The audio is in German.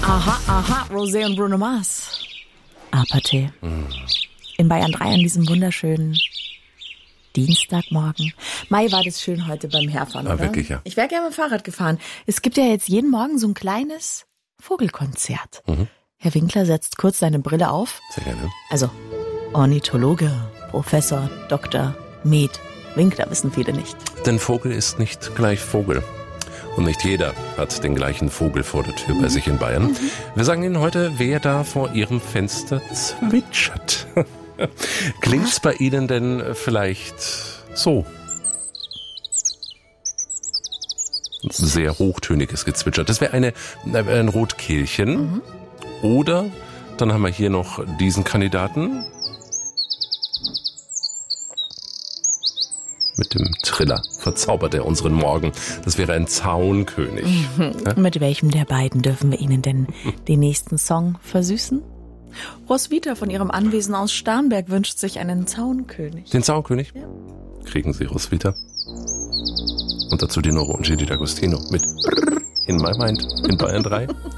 Aha, Rosé und Bruno Mars. Aparté. In Bayern 3 an diesem wunderschönen Dienstagmorgen. Mai, war das schön heute beim Herfahren, oder? Wirklich, ja. Ich wäre gerne mit dem Fahrrad gefahren. Es gibt ja jetzt jeden Morgen so ein kleines Vogelkonzert. Herr Winkler setzt kurz seine Brille auf. Sehr gerne. Also, Ornithologe, Professor, Dr. Med. Winkler wissen viele nicht. Denn Vogel ist nicht gleich Vogel. Und nicht jeder hat den gleichen Vogel vor der Tür bei sich in Bayern. Wir sagen Ihnen heute, wer da vor Ihrem Fenster zwitschert. Klingt's bei Ihnen denn vielleicht so? Sehr hochtöniges Gezwitscher. Das wäre ein Rotkehlchen. Oder, dann haben wir hier noch diesen Kandidaten. Mit dem Triller verzaubert er unseren Morgen. Das wäre ein Zaunkönig. Ja? Mit welchem der beiden dürfen wir Ihnen denn den nächsten Song versüßen? Roswitha von ihrem Anwesen aus Starnberg wünscht sich einen Zaunkönig. Den Zaunkönig? Ja. Kriegen Sie, Roswitha. Und dazu die Noro und Gigi D'Agostino mit In My Mind in Bayern 3.